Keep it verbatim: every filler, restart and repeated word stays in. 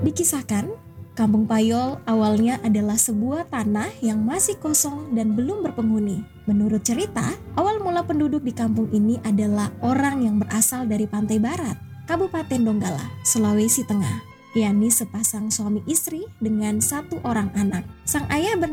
Dikisahkan, Kampung Payol awalnya adalah sebuah tanah yang masih kosong dan belum berpenghuni. Menurut cerita, awal mula penduduk di kampung ini adalah orang yang berasal dari pantai barat, Kabupaten Donggala, Sulawesi Tengah, yakni sepasang suami istri dengan satu orang anak. Sang ayah bernama